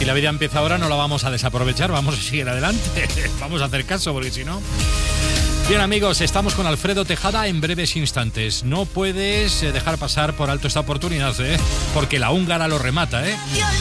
la vida empieza ahora, no la vamos a desaprovechar, vamos a seguir adelante. Vamos a hacer caso, porque si no... Bien, amigos, estamos con Alfredo Tejada en breves instantes. No puedes dejar pasar por alto esta oportunidad, porque la húngara lo remata,